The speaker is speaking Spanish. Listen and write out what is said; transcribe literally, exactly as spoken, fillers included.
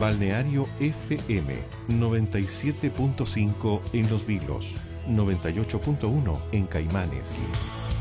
Balneario F M noventa y siete punto cinco en Los Vilos, noventa y ocho punto uno en Caimanes.